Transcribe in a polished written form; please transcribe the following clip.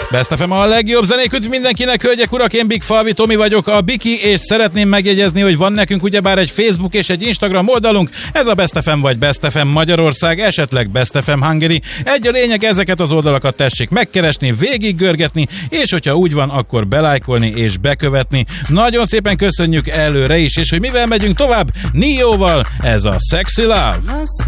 Best FM a legjobb zenék üdv mindenkinek, hölgyek, urak, én Big Falvi Tomi vagyok, a Biki, és szeretném megjegyezni, hogy van nekünk ugyebár egy Facebook és egy Instagram oldalunk, ez a Best FM vagy Best FM Magyarország, esetleg Best FM Hungary. Egy a lényeg, ezeket az oldalakat tessék megkeresni, végiggörgetni, és hogyha úgy van, akkor belájkolni és bekövetni. Nagyon szépen köszönjük előre is, és hogy mivel megyünk tovább? Nio-val, ez a Sexy Love.